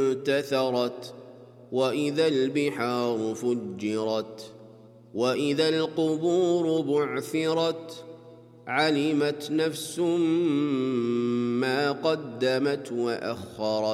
انتثرت وإذا البحار فجرت وإذا القبور بعثرت علمت نفس ما قدمت وأخرت